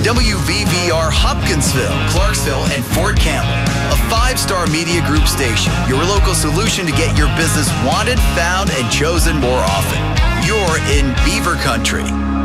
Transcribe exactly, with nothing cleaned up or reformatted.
W V V R Hopkinsville, Clarksville, and Fort Campbell. A five-star media group station, your local solution to get your business wanted, found, and chosen more often. You're in Beaver Country.